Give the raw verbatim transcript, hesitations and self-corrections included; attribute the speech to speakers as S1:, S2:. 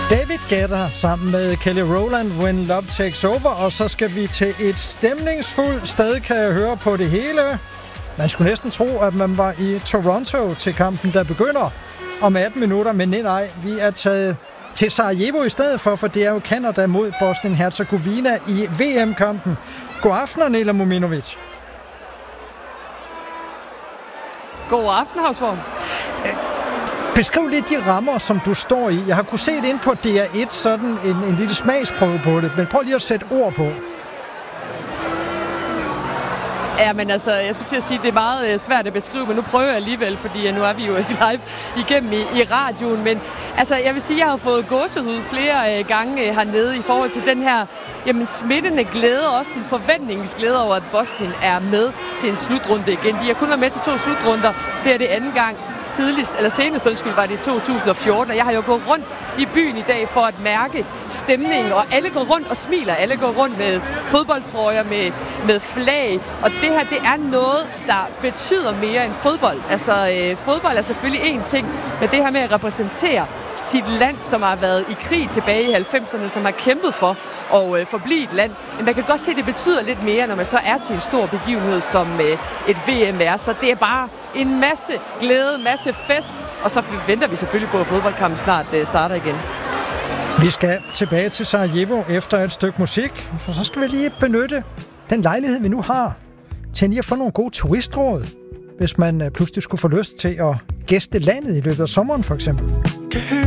S1: David Guetta sammen med Kelly Rowland, When Love Takes Over, og så skal vi til et stemningsfuldt sted, kan jeg høre på det hele. Man skulle næsten tro, at man var i Toronto til kampen, der begynder om atten minutter, men nej, vi er taget til Sarajevo i stedet for, for det er jo Canada mod Bosnien-Herzegovina i V M-kampen. God aften, Nela Mominovic.
S2: God aften, Havsvorm.
S1: Beskriv lidt de rammer, som du står i. Jeg har kunnet se det ind på D R et, sådan en, en lille smagsprøve på det, men prøv lige at sætte ord på.
S2: Ja, men altså, jeg skulle til at sige, at det er meget øh, svært at beskrive, men nu prøver jeg alligevel, fordi nu er vi jo live igennem i, i radioen. Men altså, jeg vil sige, at jeg har fået gåsehud flere øh, gange øh, hernede i forhold til den her jamen, smittende glæde, også en forventningsglæde over, at Bosnien er med til en slutrunde igen. De har kun været med til to slutrunder. Det er det anden gang. Tidligst, eller senest undskyld, var det i to tusind og fjorten, og jeg har jo gået rundt i byen i dag for at mærke stemningen, og alle går rundt og smiler, alle går rundt med fodboldtrøjer, med, med flag, og det her, det er noget, der betyder mere end fodbold. Altså, øh, fodbold er selvfølgelig én ting, men det her med at repræsentere sit land, som har været i krig tilbage i halvfemserne, som har kæmpet for at øh, forblive et land, men man kan godt se, at det betyder lidt mere, når man så er til en stor begivenhed, som øh, et V M er, så det er bare en masse glæde, masse fest, og så venter vi selvfølgelig på, at fodboldkampen snart uh, starter igen.
S1: Vi skal tilbage til Sarajevo efter et stykke musik, for så skal vi lige benytte den lejlighed, vi nu har, til lige at få nogle gode turistråd, hvis man uh, pludselig skulle få lyst til at gæste landet i løbet af sommeren, for eksempel.